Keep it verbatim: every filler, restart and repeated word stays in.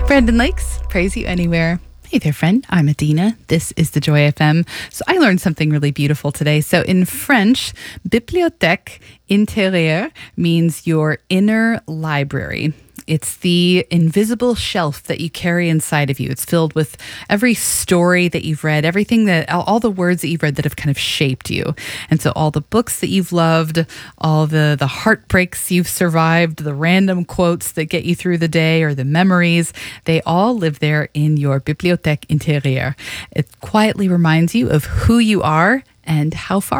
Brandon Lakes, Praise You Anywhere. Hey there, friend. I'm Adina. This is the Joy F M. So I learned something really beautiful today. So in French, bibliothèque intérieure means your inner library. It's the invisible shelf that you carry inside of you. It's filled with every story that you've read, everything that, all the words that you've read that have kind of shaped you. And so all the books that you've loved, all the, the heartbreaks you've survived, the random quotes that get you through the day or the memories, they all live there in your bibliothèque intérieure. It quietly reminds you of who you are and how far